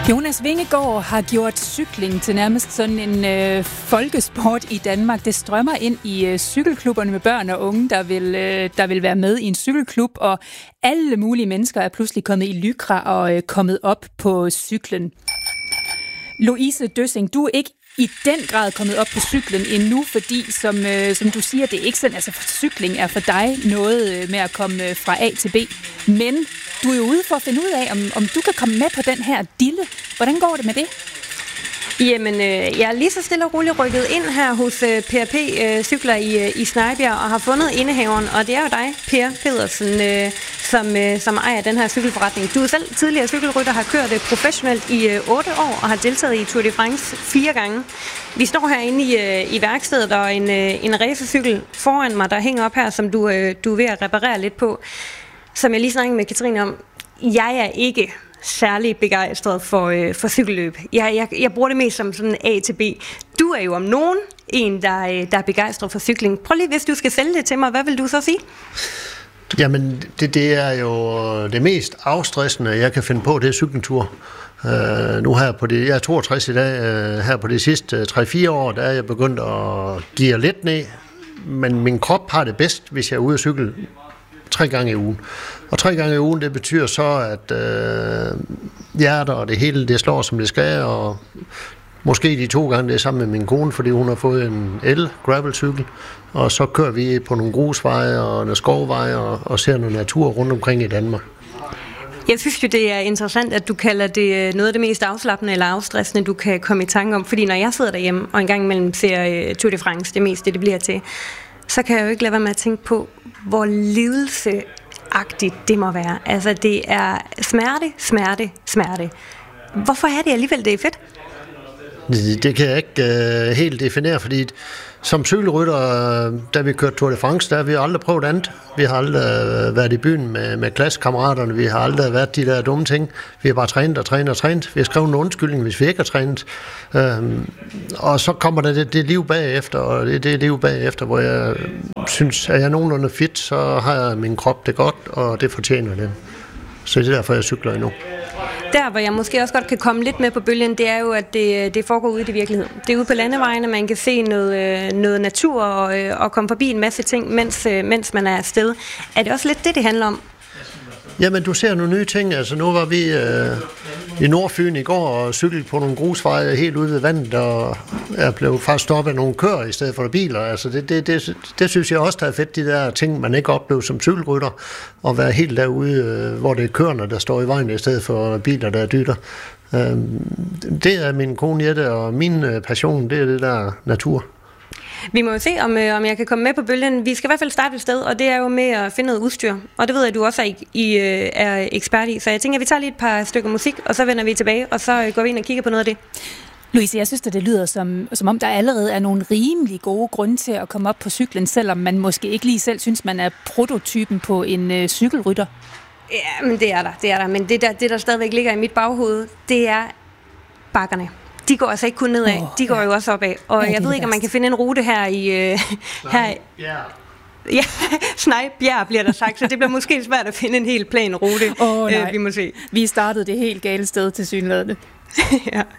Jonas Vingegaard har gjort cykling til nærmest sådan en folkesport i Danmark. Det strømmer ind i cykelklubberne med børn og unge, der vil være med i en cykelklub, og alle mulige mennesker er pludselig kommet i Lycra og kommet op på cyklen. Louise Døssing, du er ikke i den grad kommet op på cyklen endnu, fordi som du siger, det er ikke sådan, altså cykling er for dig noget med at komme fra A til B, men du er jo ude for at finde ud af, om du kan komme med på den her dille. Hvordan går det med det? Jamen, jeg er lige så stille og roligt rykket ind her hos PRP Cykler i Snejbjerg og har fundet indehaveren, og det er jo dig, Per Pedersen, som ejer den her cykelforretning. Du er selv tidligere cykelrytter, har kørt professionelt i 8 år og har deltaget i Tour de France 4 gange. Vi står herinde i værkstedet, og en racercykel foran mig, der hænger op her, som du er ved at reparere lidt på. Som jeg lige snakkede med Katrine om, jeg er ikke særlig begejstret for cykelløb. Jeg bruger det mest som sådan A til B. Du er jo om nogen der er begejstret for cykling. Prøv lige, hvis du skal sælge det til mig, hvad vil du så sige? Jamen, det er jo det mest afstressende, jeg kan finde på, det er cykeltur. Nu her på det, jeg er 62 i dag, her på de sidste 3-4 år, der er jeg begyndt at geare lidt ned, men min krop har det bedst, hvis jeg er ude at cykle 3 gange i ugen. Og 3 gange i ugen, det betyder så, at hjerter og det hele, det slår som det skal, og måske de 2 gange, det er sammen med min kone, fordi hun har fået en el-gravelcykel, og så kører vi på nogle grusveje og nogle skovveje og ser noget natur rundt omkring i Danmark. Jeg synes jo, det er interessant, at du kalder det noget af det mest afslappende eller afstressende, du kan komme i tanke om, fordi når jeg sidder derhjemme og en gang imellem ser Tour de France, det meste det bliver til, så kan jeg jo ikke lade være med at tænke på, hvor lidelseagtigt det må være. Altså, det er smerte. Hvorfor er det alligevel, det er fedt? Det kan jeg ikke helt definere, fordi som cykelrytter, da vi kørte Tour de France, der har vi aldrig prøvet andet. Vi har aldrig været i byen med klassekammeraterne, vi har aldrig været de der dumme ting. Vi har bare trænet. Vi har skrevet en undskyldning, hvis vi ikke har trænet. Og så kommer der det liv bagefter, og det liv bagefter, hvor jeg synes, at jeg er nogenlunde fit, så har jeg min krop det godt, og det fortjener det. Så det er derfor, jeg cykler endnu. Der, hvor jeg måske også godt kan komme lidt med på bølgen, det er jo, at det foregår ude i virkeligheden. Det er ude på landevejene, man kan se noget natur og komme forbi en masse ting, mens man er afsted. Er det også lidt det handler om? Jamen, du ser nogle nye ting. Altså, nu var vi i Nordfyn i går og cyklede på nogle grusveje helt ude ved vandet, og jeg blev faktisk stoppet af nogle køer i stedet for biler. Altså, det synes jeg også, der er fedt, de der ting, man ikke oplever som cykelrytter, og være helt derude, hvor det er køerne, der står i vejen, i stedet for biler, der dytter. Det er min kone Jette, og min passion, det er det der natur. Vi må jo se, om jeg kan komme med på bølgen. Vi skal i hvert fald starte et sted, og det er jo med at finde noget udstyr. Og det ved jeg, at du også er ekspert i. Så jeg tænker, at vi tager lige et par stykker musik, og så vender vi tilbage, og så går vi ind og kigger på noget af det. Louise, jeg synes, at det lyder som om, der allerede er nogle rimelig gode grunde til at komme op på cyklen, selvom man måske ikke lige selv synes, man er prototypen på en cykelrytter. Ja, men det er der. Men det der stadigvæk ligger i mit baghoved, det er bakkerne. De går altså ikke kun nedad, de går jo også opad. Og jeg ved ikke, om man kan finde en rute her i... Ja, Snejbjerg bliver der sagt, så det bliver måske svært at finde en helt plan rute. Vi må se. Vi startede det helt gale sted til synlædende. Ja.